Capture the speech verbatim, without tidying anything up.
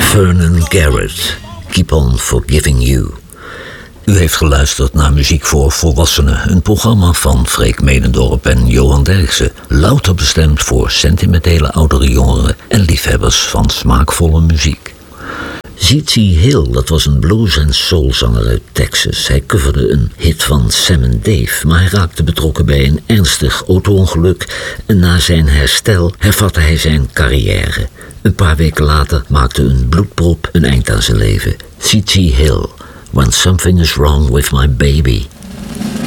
Vernon Garrett, Keep on Forgiving You. U heeft geluisterd naar Muziek voor Volwassenen, een programma van Freek Medendorp en Johan Derksen, louter bestemd voor sentimentele oudere jongeren en liefhebbers van smaakvolle muziek. Z Z Hill, dat was een blues- en soulzanger uit Texas. Hij coverde een hit van Sam en Dave, maar hij raakte betrokken bij een ernstig auto-ongeluk en na zijn herstel hervatte hij zijn carrière. Een paar weken later maakte een bloedprop een eind aan zijn leven. Z Z Hill, When Something is Wrong with My Baby.